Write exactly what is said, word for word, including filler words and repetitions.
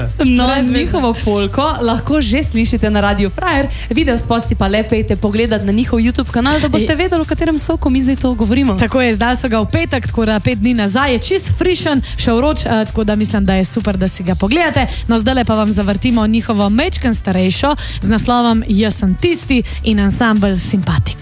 Simone. No, njihovo polko lahko že slišite na Radio Frajer, video spot si pa le pejte pogledati na njihov YouTube kanal, da boste vedeli, o katerem soku mi zdaj to govorimo. Tako je, zdaj so ga v petek, tako da pet dni nazaj je čist frišen, še vroč, tako da mislim, da je super, da si ga pogledate. No, zdaj pa vam zavrtimo njihovo mečken starejšo z naslovom Jaz sem tisti in ansambel Simpatik.